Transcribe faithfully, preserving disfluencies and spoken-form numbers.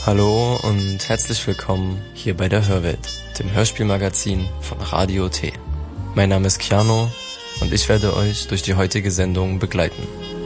Hallo und herzlich willkommen hier bei der Hörwelt, dem Hörspielmagazin von Radio T. Mein Name ist Keanu und ich werde euch durch die heutige Sendung begleiten.